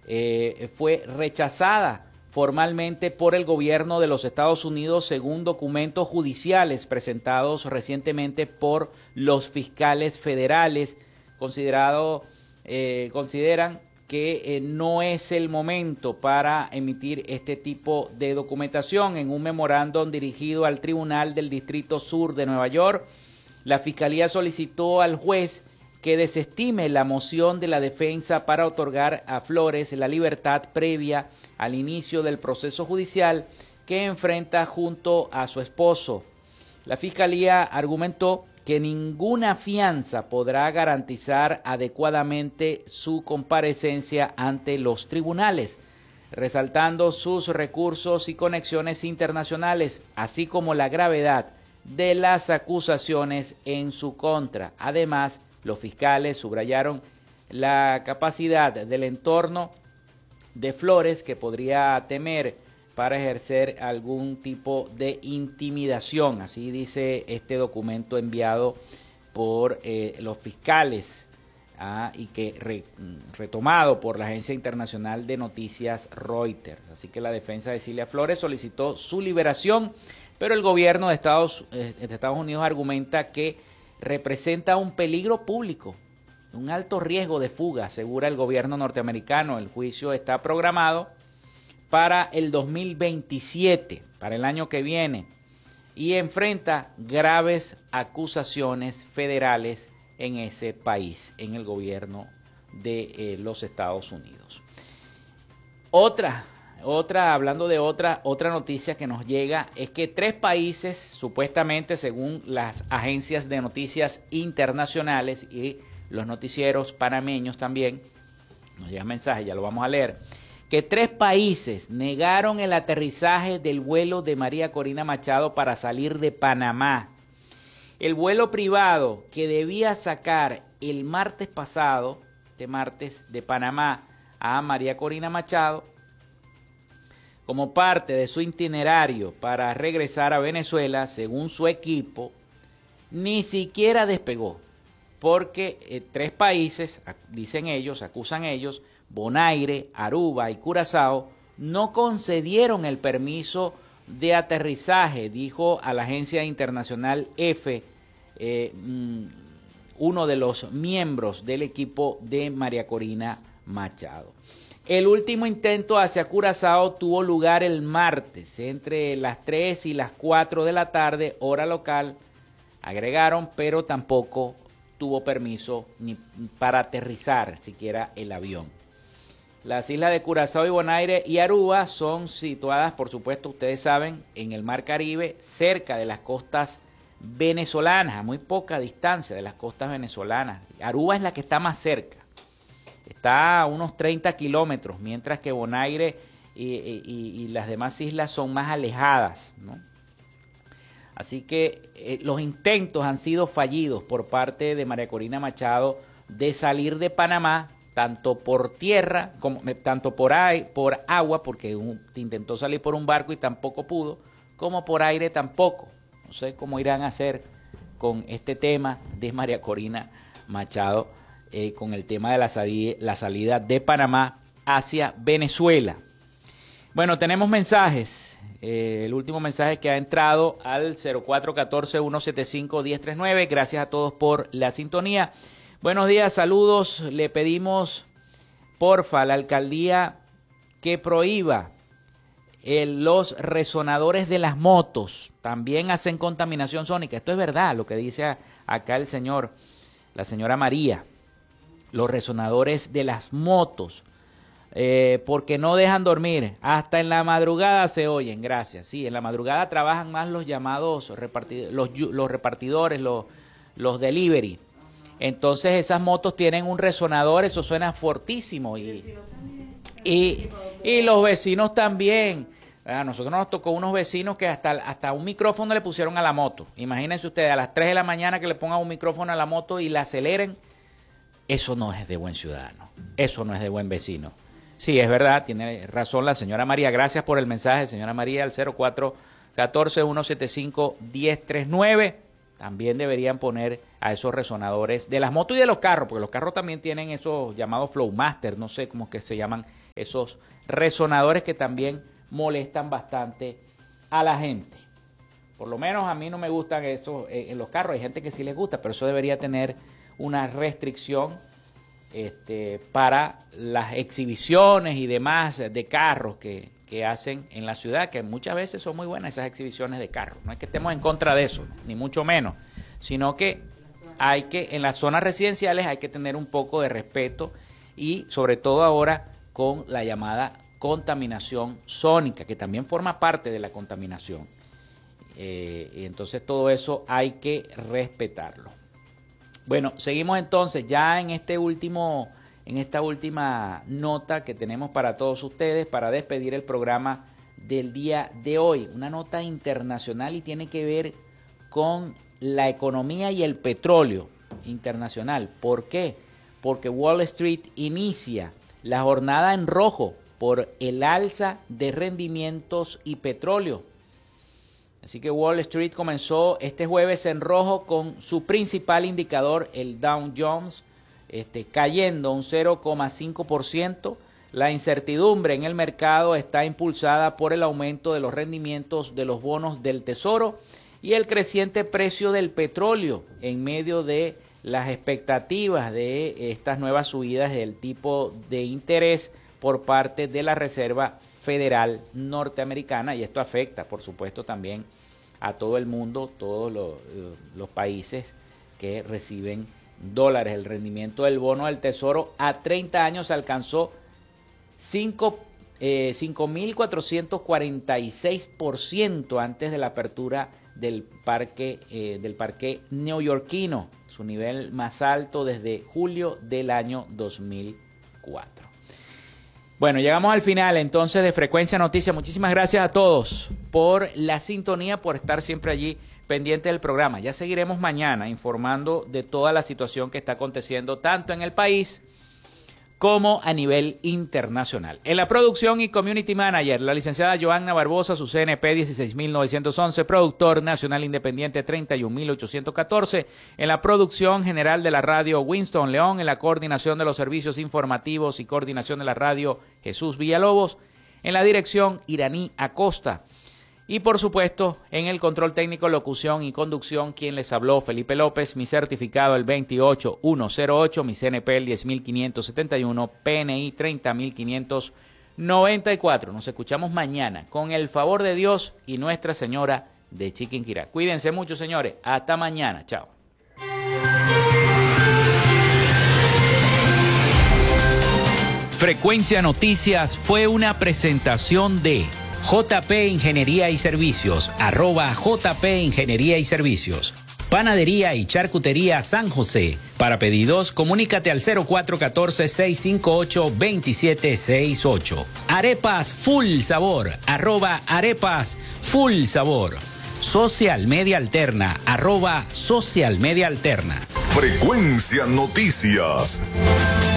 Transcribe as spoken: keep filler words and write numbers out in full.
eh, fue rechazada formalmente por el gobierno de los Estados Unidos según documentos judiciales presentados recientemente por los fiscales federales. Considerado, eh, consideran que eh, no es el momento para emitir este tipo de documentación. En un memorándum dirigido al Tribunal del Distrito Sur de Nueva York, la Fiscalía solicitó al juez que desestime la moción de la defensa para otorgar a Flores la libertad previa al inicio del proceso judicial que enfrenta junto a su esposo. La Fiscalía argumentó que ninguna fianza podrá garantizar adecuadamente su comparecencia ante los tribunales, resaltando sus recursos y conexiones internacionales, así como la gravedad de las acusaciones en su contra. Además, los fiscales subrayaron la capacidad del entorno de Flores que podría temer para ejercer algún tipo de intimidación. Así dice este documento enviado por eh, los fiscales ah, y que re, retomado por la Agencia Internacional de Noticias Reuters. Así que la defensa de Cilia Flores solicitó su liberación, pero el gobierno de Estados, eh, de Estados Unidos argumenta que representa un peligro público, un alto riesgo de fuga, asegura el gobierno norteamericano. El juicio está programado para el dos mil veintisiete, para el año que viene, y enfrenta graves acusaciones federales en ese país, en el gobierno de eh, los Estados Unidos. Otra, otra, hablando de otra, otra noticia que nos llega es que tres países, supuestamente según las agencias de noticias internacionales y los noticieros panameños también, nos llega mensaje, ya lo vamos a leer, que tres países negaron el aterrizaje del vuelo de María Corina Machado para salir de Panamá. El vuelo privado que debía sacar el martes pasado, este martes, de Panamá a María Corina Machado, como parte de su itinerario para regresar a Venezuela, según su equipo, ni siquiera despegó, porque eh, tres países, dicen ellos, acusan ellos, Bonaire, Aruba y Curazao, no concedieron el permiso de aterrizaje, dijo a la agencia internacional EFE, eh, uno de los miembros del equipo de María Corina Machado. El último intento hacia Curazao tuvo lugar el martes, entre las tres y las cuatro de la tarde, hora local, agregaron, pero tampoco tuvo permiso ni para aterrizar siquiera el avión. Las islas de Curazao y Bonaire y Aruba son situadas, por supuesto, ustedes saben, en el Mar Caribe, cerca de las costas venezolanas, a muy poca distancia de las costas venezolanas. Aruba es la que está más cerca, está a unos treinta kilómetros, mientras que Bonaire y, y, y las demás islas son más alejadas, ¿no? Así que eh, los intentos han sido fallidos por parte de María Corina Machado de salir de Panamá, tanto por tierra, como, tanto por, aire, por agua, porque un, intentó salir por un barco y tampoco pudo, como por aire tampoco. No sé cómo irán a hacer con este tema de María Corina Machado, eh, con el tema de la salida, la salida de Panamá hacia Venezuela. Bueno, tenemos mensajes. Eh, el último mensaje que ha entrado al cero cuatro uno cuatro, uno siete cinco, uno cero tres nueve. Gracias a todos por la sintonía. Buenos días, saludos. Le pedimos, porfa, a la alcaldía que prohíba el, los resonadores de las motos. También hacen contaminación sónica. Esto es verdad, lo que dice acá el señor, la señora María. Los resonadores de las motos. Eh, porque no dejan dormir. Hasta en la madrugada se oyen, gracias. Sí, en la madrugada trabajan más los llamados repartidores, los, los repartidores, los, los delivery. Entonces esas motos tienen un resonador, eso suena fortísimo. Y, y, y los vecinos también. A nosotros nos tocó unos vecinos que hasta, hasta un micrófono le pusieron a la moto. Imagínense ustedes, a las tres de la mañana que le pongan un micrófono a la moto y la aceleren. Eso no es de buen ciudadano, eso no es de buen vecino. Sí, es verdad, tiene razón la señora María. Gracias por el mensaje, señora María, al cero cuatro uno cuatro, uno siete cinco, uno cero tres nueve. También deberían poner a esos resonadores de las motos y de los carros, porque los carros también tienen esos llamados Flowmaster, no sé cómo es que se llaman esos resonadores que también molestan bastante a la gente. Por lo menos a mí no me gustan esos eh, en los carros, hay gente que sí les gusta, pero eso debería tener una restricción este, para las exhibiciones y demás de carros que, que hacen en la ciudad, que muchas veces son muy buenas esas exhibiciones de carros. No es que estemos en contra de eso, ni mucho menos, sino que hay que, en las zonas residenciales hay que tener un poco de respeto y sobre todo ahora con la llamada contaminación sónica, que también forma parte de la contaminación. Eh, y entonces todo eso hay que respetarlo. Bueno, seguimos entonces ya en este último, en esta última nota que tenemos para todos ustedes para despedir el programa del día de hoy. Una nota internacional y tiene que ver con la economía y el petróleo internacional. ¿Por qué? Porque Wall Street inicia la jornada en rojo por el alza de rendimientos y petróleo. Así que Wall Street comenzó este jueves en rojo con su principal indicador, el Dow Jones, este, cayendo un cero coma cinco por ciento. La incertidumbre en el mercado está impulsada por el aumento de los rendimientos de los bonos del Tesoro y el creciente precio del petróleo en medio de las expectativas de estas nuevas subidas del tipo de interés por parte de la Reserva Federal norteamericana, y esto afecta, por supuesto, también a todo el mundo, todos los, los países que reciben dólares. El rendimiento del bono del Tesoro a treinta años alcanzó cinco mil cuatrocientos cuarenta y seis por ciento antes de la apertura del parque eh, del parque neoyorquino, su nivel más alto desde julio del año dos mil cuatro. Bueno, llegamos al final entonces de Frecuencia Noticias. Muchísimas gracias a todos por la sintonía, por estar siempre allí pendiente del programa. Ya seguiremos mañana informando de toda la situación que está aconteciendo tanto en el país como a nivel internacional. En la producción y community manager, la licenciada Joanna Barbosa, su C N P dieciséis mil novecientos once, productor nacional independiente treinta y un mil ochocientos catorce. En la producción general de la radio, Winston León. En la coordinación de los servicios informativos y coordinación de la radio, Jesús Villalobos. En la dirección, Iraní Acosta. Y por supuesto, en el control técnico, locución y conducción, quien les habló, Felipe López, mi certificado el veintiocho mil ciento ocho, mi C N P el diez mil quinientos setenta y uno, P N I treinta mil quinientos noventa y cuatro. Nos escuchamos mañana, con el favor de Dios y Nuestra Señora de Chiquinquirá. Cuídense mucho, señores. Hasta mañana. Chao. Frecuencia Noticias fue una presentación de J P Ingeniería y Servicios, arroba J P Ingeniería y Servicios. Panadería y Charcutería San José. Para pedidos, comunícate al cero cuatro uno cuatro, seis cinco ocho, dos siete seis ocho. Arepas Full Sabor, arroba Arepas Full Sabor. Social Media Alterna, arroba Social Media Alterna. Frecuencia Noticias.